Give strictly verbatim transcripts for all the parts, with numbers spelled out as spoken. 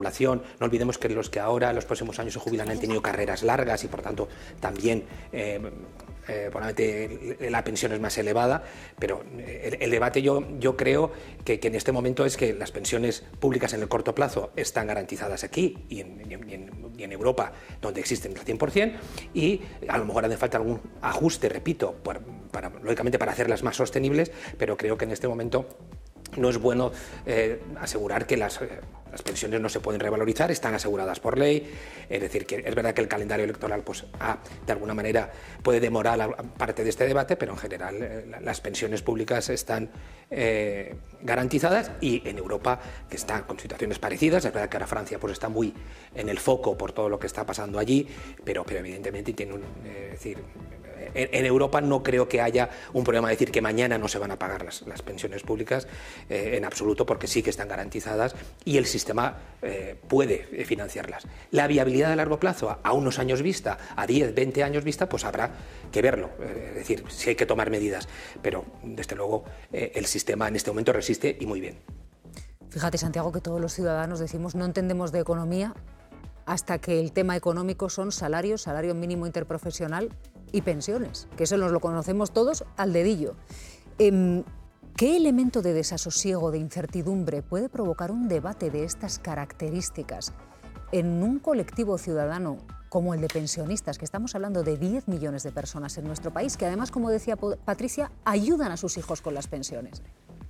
población. No olvidemos que los que ahora, en los próximos años, se jubilan han tenido carreras largas y, por tanto, también eh, eh, probablemente la pensión es más elevada, pero el, el debate yo, yo creo que, que en este momento es que las pensiones públicas en el corto plazo están garantizadas aquí y en, y en, y en Europa, donde existen al cien por cien, y a lo mejor hace falta algún ajuste, repito, por, para, lógicamente para hacerlas más sostenibles, pero creo que en este momento no es bueno eh, asegurar que las, eh, las pensiones no se pueden revalorizar, están aseguradas por ley. Es decir, que es verdad que el calendario electoral pues, ha, de alguna manera puede demorar la, parte de este debate, pero en general eh, las pensiones públicas están eh, garantizadas, y en Europa, que está con situaciones parecidas. Es verdad que ahora Francia pues, está muy en el foco por todo lo que está pasando allí, pero, pero evidentemente tiene un... Eh, es decir, en Europa no creo que haya un problema de decir que mañana no se van a pagar las, las pensiones públicas, eh, en absoluto, porque sí que están garantizadas y el sistema eh, puede financiarlas. La viabilidad a largo plazo, a unos años vista, a diez, veinte años vista, pues habrá que verlo. Eh, es decir, si hay que tomar medidas, pero desde luego eh, el sistema en este momento resiste y muy bien. Fíjate, Santiago, que todos los ciudadanos decimos no entendemos de economía hasta que el tema económico son salarios, salario mínimo interprofesional y pensiones, que eso nos lo conocemos todos al dedillo. Eh, ¿Qué elemento de desasosiego, de incertidumbre puede provocar un debate de estas características en un colectivo ciudadano como el de pensionistas, que estamos hablando de diez millones de personas en nuestro país, que además, como decía Patricia, ayudan a sus hijos con las pensiones?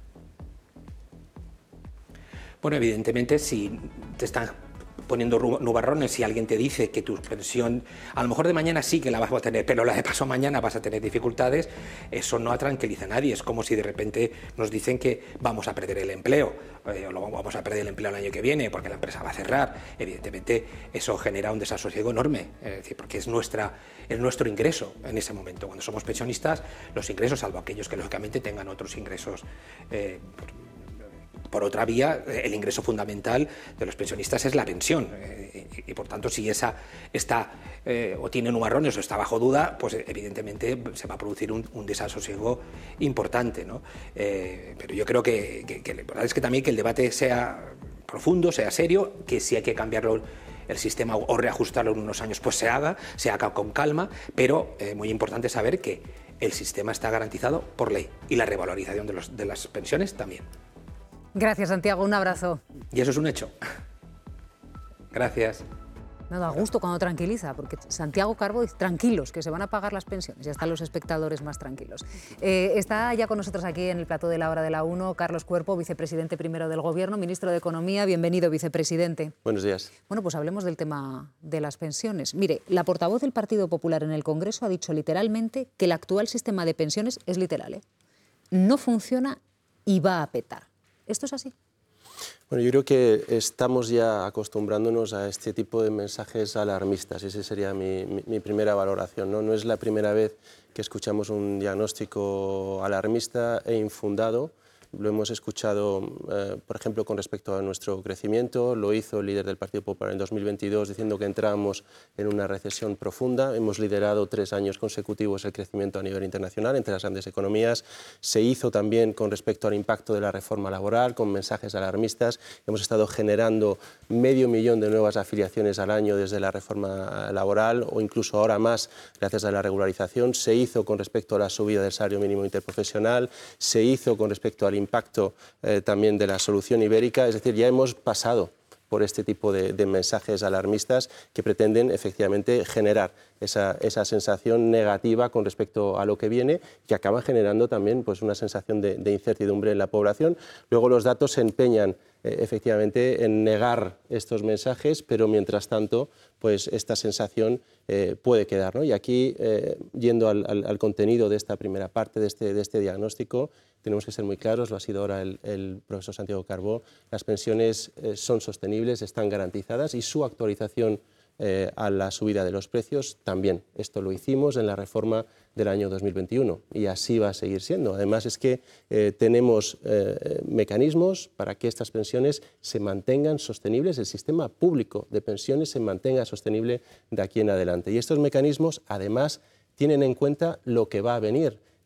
Bueno, evidentemente, si te están poniendo nubarrones, si alguien te dice que tu pensión a lo mejor de mañana sí que la vas a tener, pero la de paso mañana vas a tener dificultades, eso no tranquiliza a nadie. Es como si de repente nos dicen que vamos a perder el empleo, eh, o lo vamos a perder el empleo el año que viene porque la empresa va a cerrar. Evidentemente eso genera un desasosiego enorme, es decir, porque es, nuestra, es nuestro ingreso en ese momento. Cuando somos pensionistas, los ingresos, salvo aquellos que lógicamente tengan otros ingresos eh, por otra vía, el ingreso fundamental de los pensionistas es la pensión, eh, y, y por tanto si esa está eh, o tiene nubarrones o está bajo duda, pues evidentemente se va a producir un, un desasosiego importante, ¿no? Eh, pero yo creo que, que, que lo importante es que también que el debate sea profundo, sea serio, que si hay que cambiarlo el sistema o reajustarlo en unos años, pues se haga, se haga con calma, pero eh, muy importante saber que el sistema está garantizado por ley y la revalorización de, los, de las pensiones también. Gracias, Santiago. Un abrazo. Y eso es un hecho. Gracias. Me da gusto cuando tranquiliza, porque Santiago Carbó dice tranquilos, que se van a pagar las pensiones. Ya están los espectadores más tranquilos. Eh, está ya con nosotros aquí en el plató de la hora de la uno Carlos Cuerpo, vicepresidente primero del Gobierno, ministro de Economía. Bienvenido, vicepresidente. Buenos días. Bueno, pues hablemos del tema de las pensiones. Mire, la portavoz del Partido Popular en el Congreso ha dicho literalmente que el actual sistema de pensiones es literal, ¿eh? No funciona y va a petar. ¿Esto es así? Bueno, yo creo que estamos ya acostumbrándonos a este tipo de mensajes alarmistas. Esa sería mi, mi, mi primera valoración, ¿no? No es la primera vez que escuchamos un diagnóstico alarmista e infundado. Lo hemos escuchado, eh, por ejemplo, con respecto a nuestro crecimiento. Lo hizo el líder del Partido Popular en dos mil veintidós diciendo que entrábamos en una recesión profunda. Hemos liderado tres años consecutivos el crecimiento a nivel internacional entre las grandes economías. Se hizo también con respecto al impacto de la reforma laboral, con mensajes alarmistas. Hemos estado generando medio millón de nuevas afiliaciones al año desde la reforma laboral, o incluso ahora más gracias a la regularización. Se hizo con respecto a la subida del salario mínimo interprofesional. Se hizo con respecto al impacto eh, también de la solución ibérica. Es decir, ya hemos pasado por este tipo de, de mensajes alarmistas que pretenden efectivamente generar esa, esa sensación negativa con respecto a lo que viene, que acaban generando también pues, una sensación de, de incertidumbre en la población. Luego los datos se empeñan eh, efectivamente en negar estos mensajes, pero mientras tanto pues esta sensación eh, puede quedar, ¿no? Y aquí, eh, yendo al, al, al contenido de esta primera parte, de este, de este diagnóstico, tenemos que ser muy claros, lo ha sido ahora el, el profesor Santiago Carbó, las pensiones eh, son sostenibles, están garantizadas y su actualización eh, a la subida de los precios también. Esto lo hicimos en la reforma del año dos mil veintiuno y así va a seguir siendo. Además es que eh, tenemos eh, mecanismos para que estas pensiones se mantengan sostenibles, el sistema público de pensiones se mantenga sostenible de aquí en adelante. Y estos mecanismos además tienen en cuenta lo que va a venir.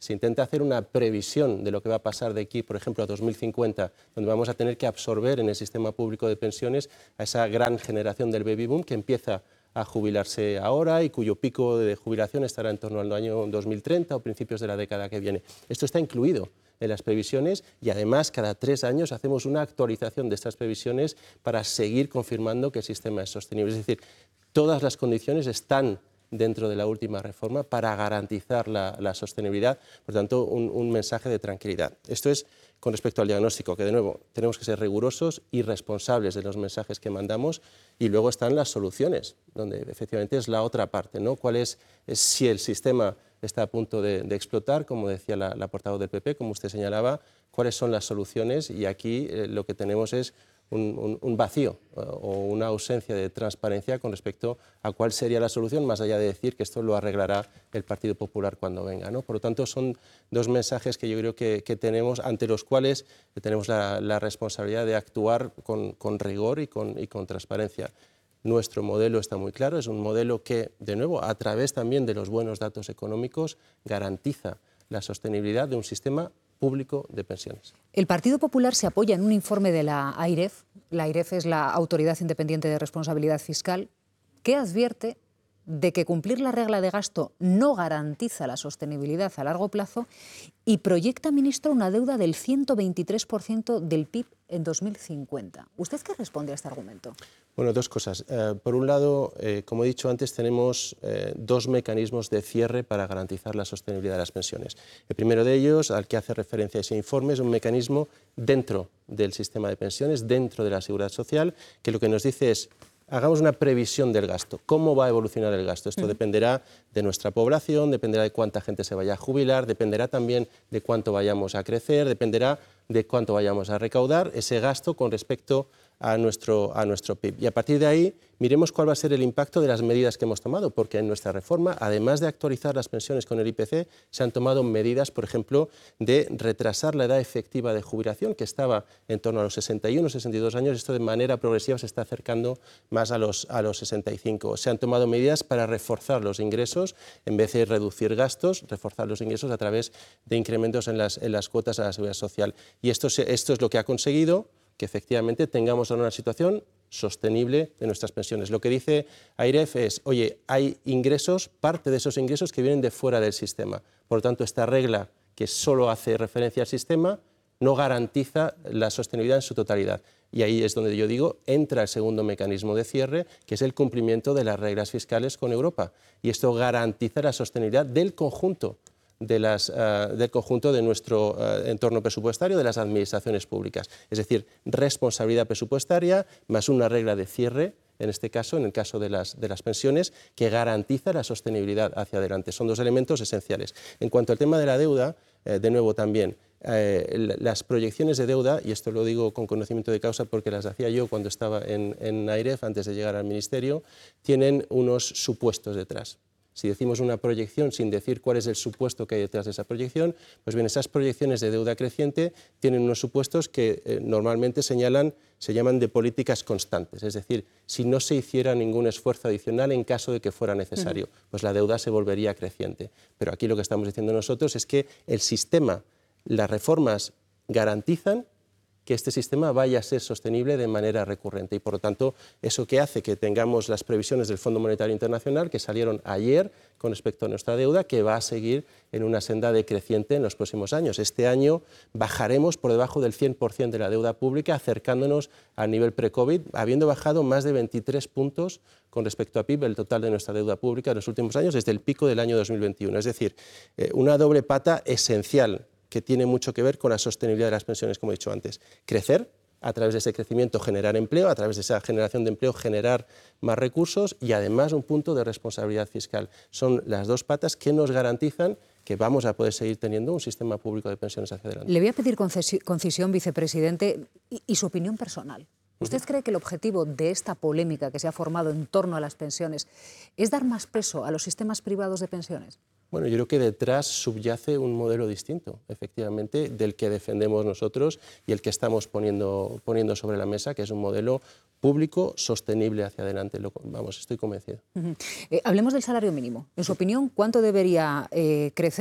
se intenta hacer una previsión de lo que va a pasar de aquí, por ejemplo, a dos mil cincuenta, donde vamos a tener que absorber en el sistema público de pensiones a esa gran generación del baby boom que empieza a jubilarse ahora y cuyo pico de jubilación estará en torno al año dos mil treinta o principios de la década que viene. Esto está incluido en las previsiones y además cada tres años hacemos una actualización de estas previsiones para seguir confirmando que el sistema es sostenible. Es decir, todas las condiciones están dentro de la última reforma para garantizar la, la sostenibilidad, por tanto, un, un mensaje de tranquilidad. Esto es con respecto al diagnóstico, que de nuevo tenemos que ser rigurosos y responsables de los mensajes que mandamos, y luego están las soluciones, donde efectivamente es la otra parte, ¿no? ¿Cuál es, es si el sistema está a punto de, de explotar, como decía la, la portavoz del P P, como usted señalaba, cuáles son las soluciones? Y aquí eh, lo que tenemos es Un, un, un vacío uh, o una ausencia de transparencia con respecto a cuál sería la solución, más allá de decir que esto lo arreglará el Partido Popular cuando venga, ¿no? Por lo tanto, son dos mensajes que yo creo que, que tenemos, ante los cuales tenemos la, la responsabilidad de actuar con, con rigor y con, y con transparencia. Nuestro modelo está muy claro, es un modelo que, de nuevo, a través también de los buenos datos económicos, garantiza la sostenibilidad de un sistema público de pensiones. El Partido Popular se apoya en un informe de la AIREF, la AIREF es la Autoridad Independiente de Responsabilidad Fiscal, que advierte de que cumplir la regla de gasto no garantiza la sostenibilidad a largo plazo y proyecta, ministro, una deuda del ciento veintitrés por ciento del P I B en dos mil cincuenta. ¿Usted qué responde a este argumento? Bueno, dos cosas. Eh, por un lado, eh, como he dicho antes, tenemos eh, dos mecanismos de cierre para garantizar la sostenibilidad de las pensiones. El primero de ellos, al que hace referencia ese informe, es un mecanismo dentro del sistema de pensiones, dentro de la Seguridad Social, que lo que nos dice es: hagamos una previsión del gasto. ¿Cómo va a evolucionar el gasto? Esto dependerá de nuestra población, dependerá de cuánta gente se vaya a jubilar, dependerá también de cuánto vayamos a crecer, dependerá de cuánto vayamos a recaudar ese gasto con respecto a nuestro, a nuestro P I B. Y a partir de ahí, miremos cuál va a ser el impacto de las medidas que hemos tomado, porque en nuestra reforma, además de actualizar las pensiones con el I P C, se han tomado medidas, por ejemplo, de retrasar la edad efectiva de jubilación, que estaba en torno a los sesenta y uno, sesenta y dos años. Esto de manera progresiva se está acercando más a los, a los sesenta y cinco. Se han tomado medidas para reforzar los ingresos, en vez de reducir gastos, reforzar los ingresos a través de incrementos en las, en las cuotas a la Seguridad Social. Y esto, se, esto es lo que ha conseguido que efectivamente tengamos ahora una situación sostenible de nuestras pensiones. Lo que dice AIREF es: oye, hay ingresos, parte de esos ingresos que vienen de fuera del sistema. Por lo tanto, esta regla, que solo hace referencia al sistema, no garantiza la sostenibilidad en su totalidad. Y ahí es donde yo digo, entra el segundo mecanismo de cierre, que es el cumplimiento de las reglas fiscales con Europa. Y esto garantiza la sostenibilidad del conjunto De las, uh, del conjunto de nuestro uh, entorno presupuestario, de las administraciones públicas. Es decir, responsabilidad presupuestaria más una regla de cierre, en este caso, en el caso de las, de las pensiones, que garantiza la sostenibilidad hacia adelante. Son dos elementos esenciales. En cuanto al tema de la deuda, eh, de nuevo también, eh, las proyecciones de deuda, y esto lo digo con conocimiento de causa porque las hacía yo cuando estaba en, en AIREF, antes de llegar al Ministerio, tienen unos supuestos detrás. Si decimos una proyección sin decir cuál es el supuesto que hay detrás de esa proyección, pues bien, esas proyecciones de deuda creciente tienen unos supuestos que eh, normalmente señalan, se llaman de políticas constantes, es decir, si no se hiciera ningún esfuerzo adicional en caso de que fuera necesario, pues la deuda se volvería creciente. Pero aquí lo que estamos diciendo nosotros es que el sistema, las reformas garantizan que este sistema vaya a ser sostenible de manera recurrente y, por lo tanto, eso que hace que tengamos las previsiones del Fondo Monetario Internacional que salieron ayer con respecto a nuestra deuda, que va a seguir en una senda decreciente en los próximos años. Este año bajaremos por debajo del cien por ciento de la deuda pública, acercándonos al nivel pre-COVID, habiendo bajado más de veintitrés puntos con respecto a P I B, el total de nuestra deuda pública en los últimos años, desde el pico del año dos mil veintiuno. Es decir, eh, una doble pata esencial que tiene mucho que ver con la sostenibilidad de las pensiones, como he dicho antes. Crecer, a través de ese crecimiento generar empleo, a través de esa generación de empleo generar más recursos y además un punto de responsabilidad fiscal. Son las dos patas que nos garantizan que vamos a poder seguir teniendo un sistema público de pensiones hacia adelante. Le voy a pedir concisión, vicepresidente, y, y su opinión personal. ¿Usted cree que el objetivo de esta polémica que se ha formado en torno a las pensiones es dar más peso a los sistemas privados de pensiones? Bueno, yo creo que detrás subyace un modelo distinto, efectivamente, del que defendemos nosotros y el que estamos poniendo, poniendo sobre la mesa, que es un modelo público, sostenible hacia adelante. Lo, vamos, estoy convencido. Uh-huh. eh, hablemos del salario mínimo. En su opinión, ¿cuánto debería eh, crecer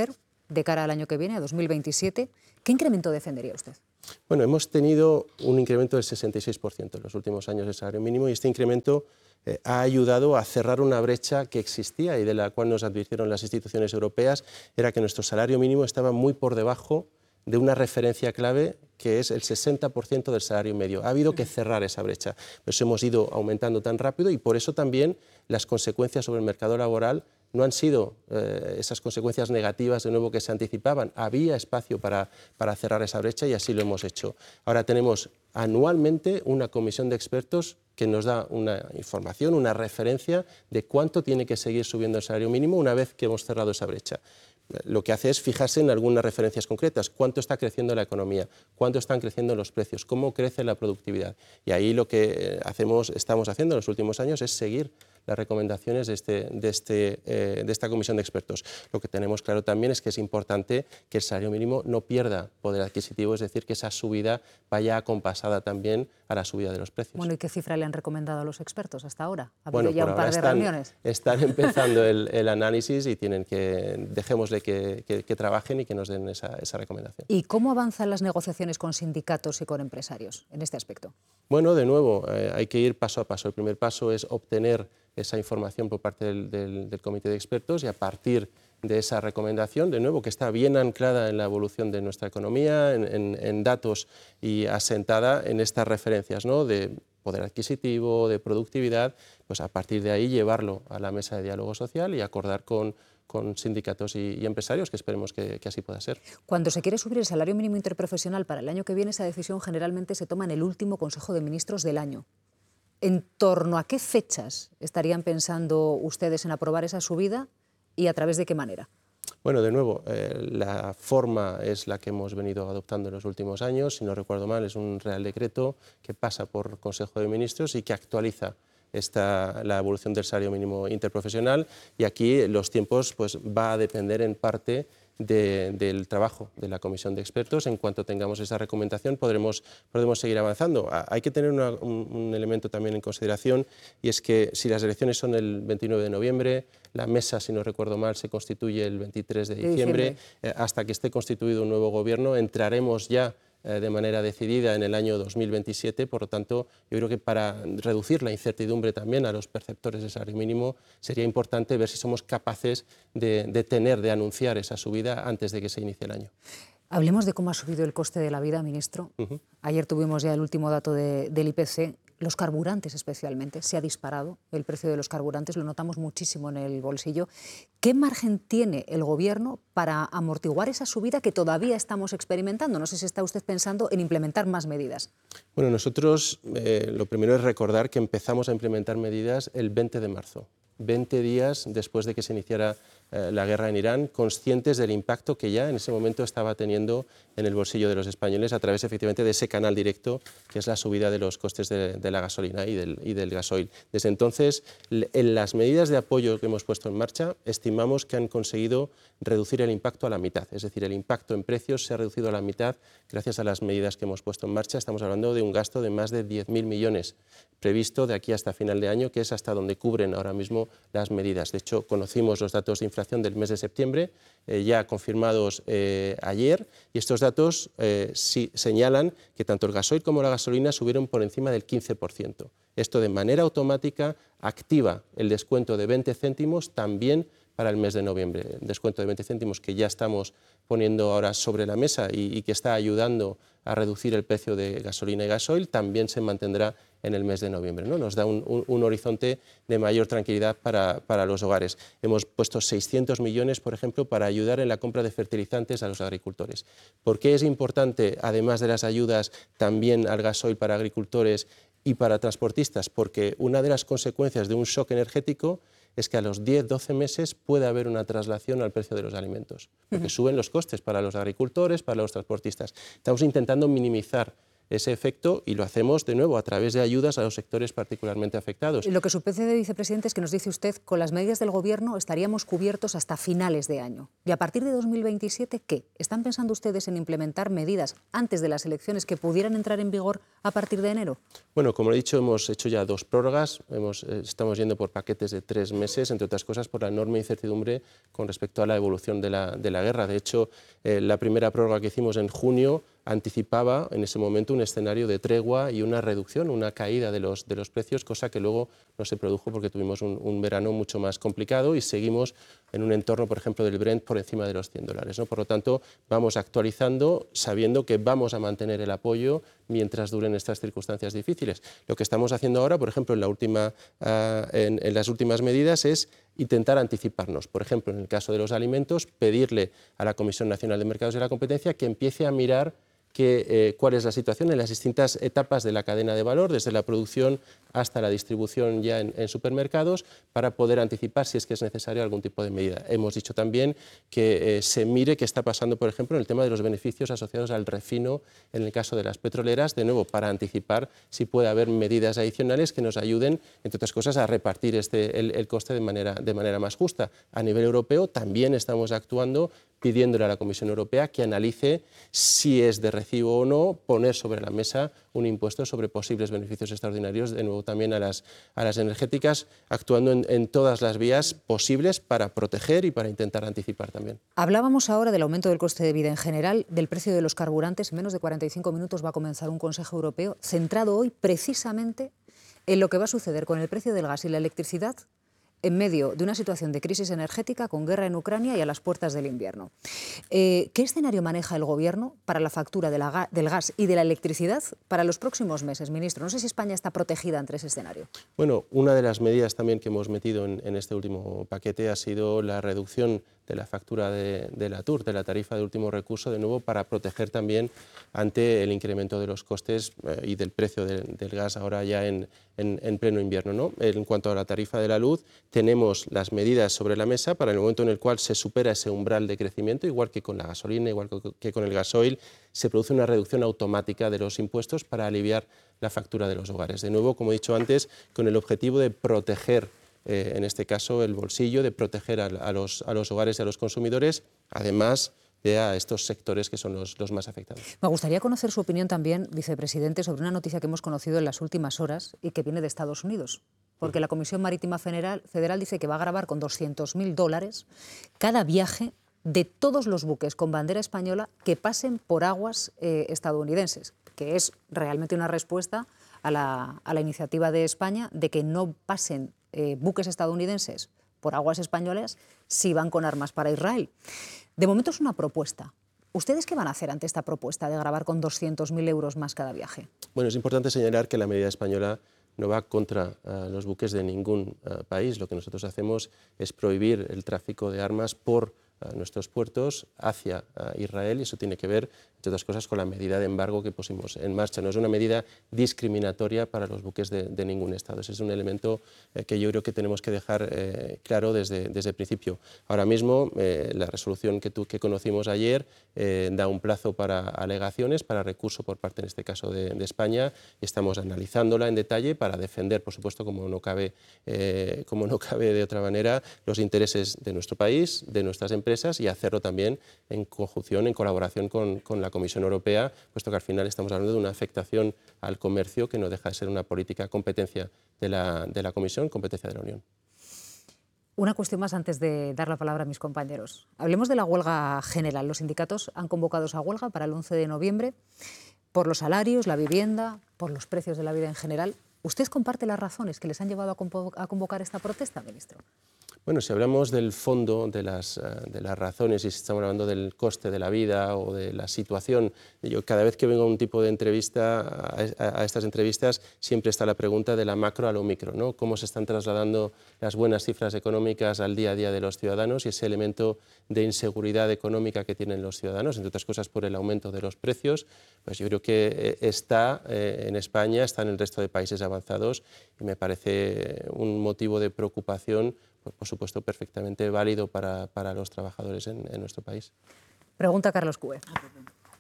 de cara al año que viene, a dos mil veintisiete. ¿Qué incremento defendería usted? Bueno, hemos tenido un incremento del sesenta y seis por ciento en los últimos años del salario mínimo y este incremento eh, ha ayudado a cerrar una brecha que existía y de la cual nos advirtieron las instituciones europeas, era que nuestro salario mínimo estaba muy por debajo de una referencia clave que es el sesenta por ciento del salario medio. Ha habido que cerrar esa brecha. Por eso hemos ido aumentando tan rápido y por eso también las consecuencias sobre el mercado laboral no han sido eh, esas consecuencias negativas de nuevo que se anticipaban. Había espacio para, para cerrar esa brecha y así lo hemos hecho. Ahora tenemos anualmente una comisión de expertos que nos da una información, una referencia de cuánto tiene que seguir subiendo el salario mínimo una vez que hemos cerrado esa brecha. Lo que hace es fijarse en algunas referencias concretas, cuánto está creciendo la economía, cuánto están creciendo los precios, cómo crece la productividad. Y ahí lo que hacemos, estamos haciendo en los últimos años es seguir las recomendaciones de, este, de, este, eh, de esta comisión de expertos. Lo que tenemos claro también es que es importante que el salario mínimo no pierda poder adquisitivo, es decir, que esa subida vaya acompasada también a la subida de los precios. Bueno, ¿y qué cifra le han recomendado a los expertos hasta ahora? ¿Ha habido bueno, ya un par de están, reuniones? Están empezando el, el análisis y tienen que, dejémosle que, que, que trabajen y que nos den esa, esa recomendación. ¿Y cómo avanzan las negociaciones con sindicatos y con empresarios en este aspecto? Bueno, de nuevo, eh, hay que ir paso a paso. El primer paso es obtener esa información por parte del, del, del comité de expertos y a partir de esa recomendación, de nuevo, que está bien anclada en la evolución de nuestra economía, en, en, en datos y asentada en estas referencias, ¿no?, de poder adquisitivo, de productividad, pues a partir de ahí llevarlo a la mesa de diálogo social y acordar con, con sindicatos y, y empresarios, que esperemos que, que así pueda ser. Cuando se quiere subir el salario mínimo interprofesional para el año que viene, esa decisión generalmente se toma en el último Consejo de Ministros del año. ¿En torno a qué fechas estarían pensando ustedes en aprobar esa subida y a través de qué manera? Bueno, de nuevo, eh, la forma es la que hemos venido adoptando en los últimos años. Si no recuerdo mal, es un Real Decreto que pasa por Consejo de Ministros y que actualiza esta, la evolución del salario mínimo interprofesional. Y aquí los tiempos pues, va a depender en parte De, del trabajo de la comisión de expertos. En cuanto tengamos esa recomendación podremos, podremos seguir avanzando. Hay que tener una, un, un elemento también en consideración y es que si las elecciones son el veintinueve de noviembre, la mesa, si no recuerdo mal, se constituye el veintitrés de diciembre, eh, hasta que esté constituido un nuevo gobierno entraremos ya de manera decidida en el año dos mil veintisiete, por lo tanto, yo creo que para reducir la incertidumbre también a los perceptores de salario mínimo sería importante ver si somos capaces de, de tener, de anunciar esa subida antes de que se inicie el año. Hablemos de cómo ha subido el coste de la vida, ministro. Uh-huh. Ayer tuvimos ya el último dato de, del I P C. Los carburantes especialmente, se ha disparado el precio de los carburantes, lo notamos muchísimo en el bolsillo. ¿Qué margen tiene el Gobierno para amortiguar esa subida que todavía estamos experimentando? No sé si está usted pensando en implementar más medidas. Bueno, nosotros eh, lo primero es recordar que empezamos a implementar medidas el veinte de marzo. veinte días después de que se iniciara eh, la guerra en Irán, conscientes del impacto que ya en ese momento estaba teniendo en el bolsillo de los españoles a través efectivamente de ese canal directo que es la subida de los costes de, de la gasolina y del, y del gasoil. Desde entonces, en las medidas de apoyo que hemos puesto en marcha, estimamos que han conseguido reducir el impacto a la mitad, es decir, el impacto en precios se ha reducido a la mitad gracias a las medidas que hemos puesto en marcha. Estamos hablando de un gasto de más de diez mil millones previsto de aquí hasta final de año, que es hasta donde cubren ahora mismo las medidas. De hecho, conocimos los datos de inflación del mes de septiembre, eh, ya confirmados eh, ayer, y estos datos eh, sí señalan que tanto el gasoil como la gasolina subieron por encima del quince por ciento. Esto de manera automática activa el descuento de veinte céntimos también para el mes de noviembre. El descuento de veinte céntimos que ya estamos poniendo ahora sobre la mesa y, y que está ayudando a reducir el precio de gasolina y gasoil también se mantendrá en el mes de noviembre, ¿no? Nos da un, un, un horizonte de mayor tranquilidad para, para los hogares. Hemos puesto seiscientos millones, por ejemplo, para ayudar en la compra de fertilizantes a los agricultores. ¿Por qué es importante, además de las ayudas, también al gasoil para agricultores y para transportistas? Porque una de las consecuencias de un shock energético es que a los diez doce meses puede haber una traslación al precio de los alimentos, porque uh-huh. suben los costes para los agricultores, para los transportistas. Estamos intentando minimizar ese efecto y lo hacemos de nuevo a través de ayudas a los sectores particularmente afectados. Lo que sucede, vicepresidente, es que nos dice usted, con las medidas del Gobierno estaríamos cubiertos hasta finales de año. Y a partir de dos mil veintisiete, ¿qué? ¿Están pensando ustedes en implementar medidas antes de las elecciones que pudieran entrar en vigor a partir de enero? Bueno, como he dicho, hemos hecho ya dos prórrogas, hemos, eh, estamos yendo por paquetes de tres meses, entre otras cosas por la enorme incertidumbre con respecto a la evolución de la, de la guerra. De hecho, eh, la primera prórroga que hicimos en junio anticipaba en ese momento un escenario de tregua y una reducción, una caída de los, de los precios, cosa que luego no se produjo porque tuvimos un, un verano mucho más complicado y seguimos en un entorno, por ejemplo, del Brent por encima de los cien dólares, ¿no? Por lo tanto, vamos actualizando sabiendo que vamos a mantener el apoyo mientras duren estas circunstancias difíciles. Lo que estamos haciendo ahora, por ejemplo, en, la última, uh, en, en las últimas medidas es intentar anticiparnos. Por ejemplo, en el caso de los alimentos, pedirle a la Comisión Nacional de Mercados y la Competencia que empiece a mirar Que, eh, cuál es la situación en las distintas etapas de la cadena de valor, desde la producción hasta la distribución ya en, en supermercados, para poder anticipar si es que es necesario algún tipo de medida. Hemos dicho también que eh, se mire qué está pasando, por ejemplo, en el tema de los beneficios asociados al refino en el caso de las petroleras, de nuevo, para anticipar si puede haber medidas adicionales que nos ayuden, entre otras cosas, a repartir este, el, el coste de manera, de manera más justa. A nivel europeo también estamos actuando pidiéndole a la Comisión Europea que analice si es de recibo o no poner sobre la mesa un impuesto sobre posibles beneficios extraordinarios, de nuevo también a las, a las energéticas, actuando en, en todas las vías posibles para proteger y para intentar anticipar también. Hablábamos ahora del aumento del coste de vida en general, del precio de los carburantes. En menos de cuarenta y cinco minutos va a comenzar un Consejo Europeo centrado hoy precisamente en lo que va a suceder con el precio del gas y la electricidad en medio de una situación de crisis energética con guerra en Ucrania y a las puertas del invierno. Eh, ¿Qué escenario maneja el Gobierno para la factura de la, del gas y de la electricidad para los próximos meses, ministro? No sé si España está protegida ante ese escenario. Bueno, una de las medidas también que hemos metido en, en este último paquete ha sido la reducción de la factura de, de la T U R, de la tarifa de último recurso, de nuevo para proteger también ante el incremento de los costes eh, y del precio de, del gas ahora ya en, en, en pleno invierno, ¿no? En cuanto a la tarifa de la luz, tenemos las medidas sobre la mesa para el momento en el cual se supera ese umbral de crecimiento, igual que con la gasolina, igual que con el gasoil, se produce una reducción automática de los impuestos para aliviar la factura de los hogares. De nuevo, como he dicho antes, con el objetivo de proteger Eh, en este caso el bolsillo, de proteger a, a, los, a los hogares y a los consumidores, además de a estos sectores que son los, los más afectados. Me gustaría conocer su opinión también, vicepresidente, sobre una noticia que hemos conocido en las últimas horas y que viene de Estados Unidos, porque la Comisión Marítima Federal, Federal dice que va a gravar con doscientos mil dólares cada viaje de todos los buques con bandera española que pasen por aguas eh, estadounidenses, que es realmente una respuesta a la, a la iniciativa de España de que no pasen Eh, buques estadounidenses por aguas españolas si van con armas para Israel. De momento es una propuesta. ¿Ustedes qué van a hacer ante esta propuesta de gravar con doscientos mil euros más cada viaje? Bueno, es importante señalar que la medida española no va contra uh, los buques de ningún uh, país. Lo que nosotros hacemos es prohibir el tráfico de armas por uh, nuestros puertos hacia uh, Israel, y eso tiene que ver, entre otras cosas, con la medida de embargo que pusimos en marcha. No es una medida discriminatoria para los buques de, de ningún Estado. Ese es un elemento eh, que yo creo que tenemos que dejar eh, claro desde, desde el principio. Ahora mismo, eh, la resolución que, tú, que conocimos ayer eh, da un plazo para alegaciones, para recurso por parte, en este caso, de, de España, y estamos analizándola en detalle para defender, por supuesto, como no cabe, eh, como no cabe de otra manera, los intereses de nuestro país, de nuestras empresas, y hacerlo también en conjunción, en colaboración con, con la Comisión Europea, puesto que al final estamos hablando de una afectación al comercio que no deja de ser una política competencia de la, de la Comisión, competencia de la Unión. Una cuestión más antes de dar la palabra a mis compañeros. Hablemos de la huelga general. Los sindicatos han convocado esa huelga para el once de noviembre por los salarios, la vivienda, por los precios de la vida en general. ¿Usted comparte las razones que les han llevado a convocar esta protesta, ministro? Bueno, si hablamos del fondo de las, de las razones y si estamos hablando del coste de la vida o de la situación, yo cada vez que vengo a un tipo de entrevista, a, a estas entrevistas, siempre está la pregunta de la macro a lo micro, ¿no? Cómo se están trasladando las buenas cifras económicas al día a día de los ciudadanos y ese elemento de inseguridad económica que tienen los ciudadanos, entre otras cosas por el aumento de los precios. Pues yo creo que está eh, en España, está en el resto de países avanzados, y me parece un motivo de preocupación, pues, por supuesto, perfectamente válido para, para los trabajadores en, en nuestro país. Pregunta Carlos Cue.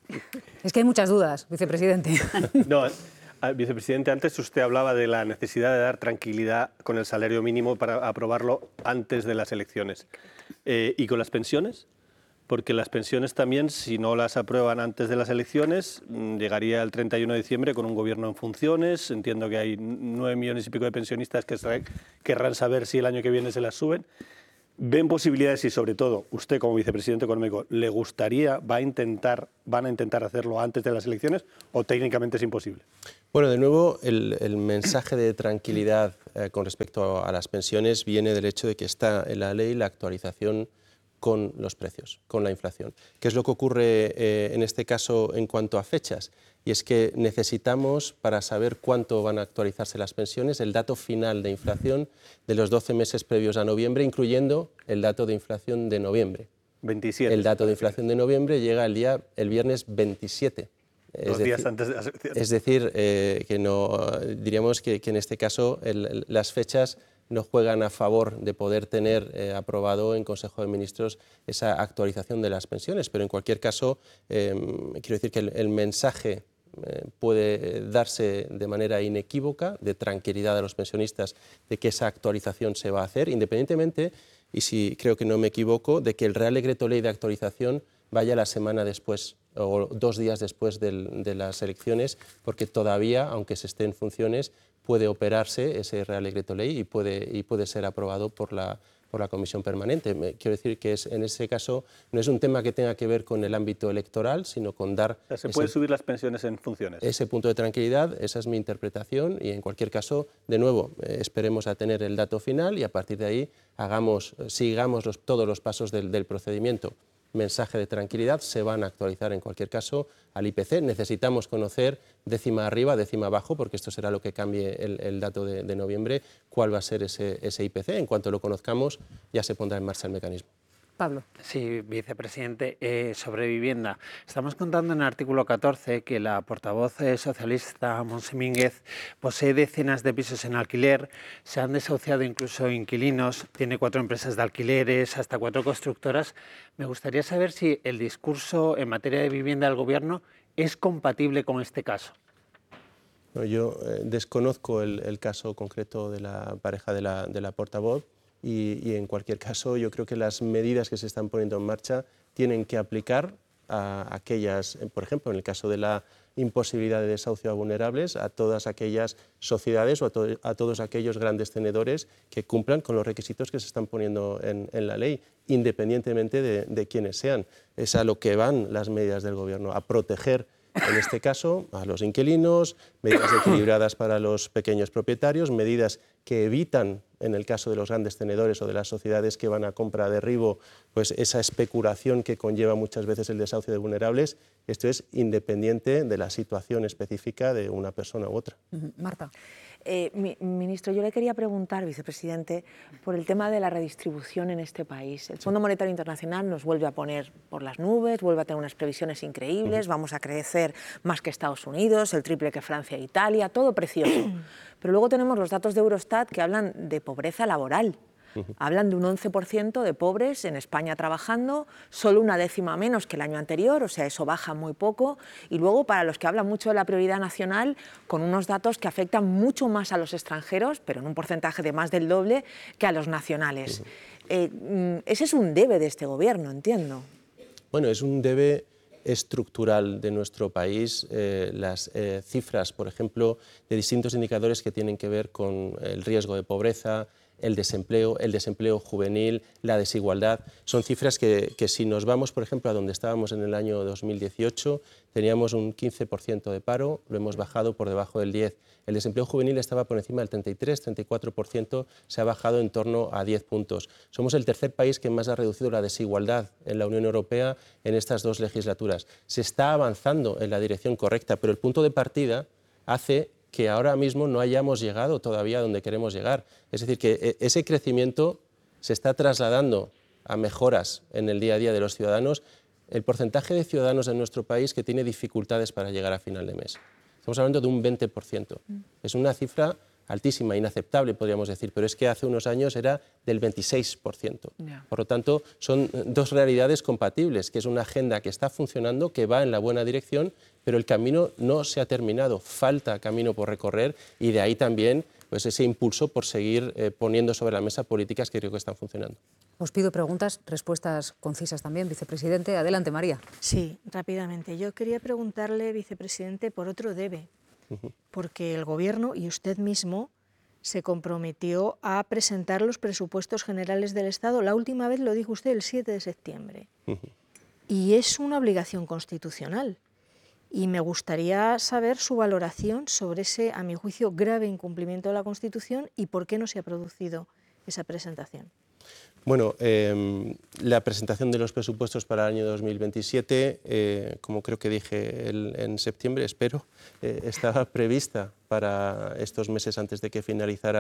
Es que hay muchas dudas, vicepresidente. No, vicepresidente, antes usted hablaba de la necesidad de dar tranquilidad con el salario mínimo para aprobarlo antes de las elecciones. Eh, ¿Y con las pensiones? Porque las pensiones también, si no las aprueban antes de las elecciones, llegaría el treinta y uno de diciembre con un gobierno en funciones. Entiendo que hay nueve millones y pico de pensionistas que querrán saber si el año que viene se las suben. ¿Ven posibilidades y, sobre todo, usted como vicepresidente económico, le gustaría, va a intentar, van a intentar hacerlo antes de las elecciones o técnicamente es imposible? Bueno, de nuevo, el, el mensaje de tranquilidad eh, con respecto a las pensiones viene del hecho de que está en la ley la actualización con los precios, con la inflación. ¿Qué es lo que ocurre eh, en este caso en cuanto a fechas? Y es que necesitamos, para saber cuánto van a actualizarse las pensiones, el dato final de inflación de los doce meses previos a noviembre, incluyendo el dato de inflación de noviembre. veintisiete. El dato de inflación de noviembre llega el, día, el viernes veintisiete. Dos es días decir, antes de las elecciones. Es decir, eh, que no, diríamos que, que en este caso el, las fechas no juegan a favor de poder tener eh, aprobado en Consejo de Ministros esa actualización de las pensiones, pero en cualquier caso eh, quiero decir que el, el mensaje eh, puede darse de manera inequívoca, de tranquilidad a los pensionistas, de que esa actualización se va a hacer, independientemente, y si creo que no me equivoco, de que el Real Decreto Ley de actualización vaya la semana después o dos días después del, de las elecciones, porque todavía, aunque se esté en funciones, puede operarse ese Real Decreto Ley y puede, y puede ser aprobado por la, por la Comisión Permanente. Me, quiero decir que es, en ese caso no es un tema que tenga que ver con el ámbito electoral, sino con dar... O sea, ¿se puede subir las pensiones en funciones? Ese punto de tranquilidad, esa es mi interpretación y en cualquier caso, de nuevo, eh, esperemos a tener el dato final y a partir de ahí hagamos, sigamos los, todos los pasos del, del procedimiento. Mensaje de tranquilidad, se van a actualizar en cualquier caso al I P C. Necesitamos conocer décima arriba, décima abajo, porque esto será lo que cambie el, el dato de, de noviembre, cuál va a ser ese, ese I P C. En cuanto lo conozcamos, ya se pondrá en marcha el mecanismo. Pablo. Sí, vicepresidente, eh, sobre vivienda. Estamos contando en el artículo catorce que la portavoz eh, socialista Montse Mínguez posee decenas de pisos en alquiler, se han desahuciado incluso inquilinos, tiene cuatro empresas de alquileres, hasta cuatro constructoras. Me gustaría saber si el discurso en materia de vivienda del Gobierno es compatible con este caso. No, yo eh, desconozco el, el caso concreto de la pareja de la, de la portavoz. Y, y en cualquier caso yo creo que las medidas que se están poniendo en marcha tienen que aplicar a aquellas, por ejemplo, en el caso de la imposibilidad de desahucio a vulnerables, a todas aquellas sociedades o a, to a todos aquellos grandes tenedores que cumplan con los requisitos que se están poniendo en, en la ley, independientemente de, de quiénes sean. Es a lo que van las medidas del Gobierno, a proteger en este caso a los inquilinos, medidas equilibradas para los pequeños propietarios, medidas que evitan, en el caso de los grandes tenedores o de las sociedades que van a compra derribo, pues esa especulación que conlleva muchas veces el desahucio de vulnerables. Esto es independiente de la situación específica de una persona u otra. Marta. Eh, mi, ministro, yo le quería preguntar, vicepresidente, por el tema de la redistribución en este país. El Fondo Monetario Internacional nos vuelve a poner por las nubes, vuelve a tener unas previsiones increíbles, uh-huh. vamos a crecer más que Estados Unidos, el triple que Francia e Italia, todo precioso. Pero luego tenemos los datos de Eurostat que hablan de pobreza laboral. Hablan de un once por ciento de pobres en España trabajando, solo una décima menos que el año anterior, o sea, eso baja muy poco. Y luego, para los que hablan mucho de la prioridad nacional, con unos datos que afectan mucho más a los extranjeros, pero en un porcentaje de más del doble, que a los nacionales. Uh-huh. eh, ese es un debe de este Gobierno, entiendo. Bueno, es un debe estructural de nuestro país. Eh, las eh, cifras, por ejemplo, de distintos indicadores que tienen que ver con el riesgo de pobreza, el desempleo, el desempleo juvenil, la desigualdad. Son cifras que, que si nos vamos, por ejemplo, a donde estábamos en el año dos mil dieciocho, teníamos un quince por ciento de paro, lo hemos bajado por debajo del diez por ciento. El desempleo juvenil estaba por encima del treinta y tres, treinta y cuatro por ciento, se ha bajado en torno a diez puntos. Somos el tercer país que más ha reducido la desigualdad en la Unión Europea en estas dos legislaturas. Se está avanzando en la dirección correcta, pero el punto de partida hace que ahora mismo no hayamos llegado todavía a donde queremos llegar. Es decir, que ese crecimiento se está trasladando a mejoras en el día a día de los ciudadanos. El porcentaje de ciudadanos en nuestro país que tiene dificultades para llegar a final de mes. Estamos hablando de un veinte por ciento. Es una cifra altísima, inaceptable, podríamos decir, pero es que hace unos años era del veintiséis por ciento. Yeah. Por lo tanto, son dos realidades compatibles, que es una agenda que está funcionando, que va en la buena dirección, pero el camino no se ha terminado, falta camino por recorrer y de ahí también pues, ese impulso por seguir eh, poniendo sobre la mesa políticas que creo que están funcionando. Os pido preguntas, respuestas concisas también, vicepresidente. Adelante, María. Sí, rápidamente. Yo quería preguntarle, vicepresidente, por otro debe. Porque el Gobierno y usted mismo se comprometió a presentar los presupuestos generales del Estado. La última vez lo dijo usted el siete de septiembre. Uh-huh. Y es una obligación constitucional. Y me gustaría saber su valoración sobre ese, a mi juicio, grave incumplimiento de la Constitución y por qué no se ha producido esa presentación. Bueno, eh, la presentación de los presupuestos para el año dos mil veintisiete, eh, como creo que dije el, en septiembre, espero, eh, estaba prevista para estos meses antes de que finalizara